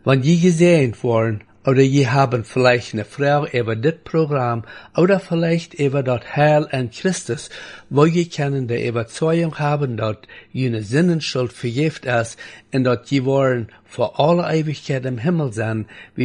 Wenn je gesehen worden, oder je haben vielleicht eine Frau über das Programm oder vielleicht über das Heil in Christus, wo je können die Überzeugung haben, dass jene Sinnenschuld vergift ist und dass je wollen vor aller Ewigkeit im Himmel sein, wie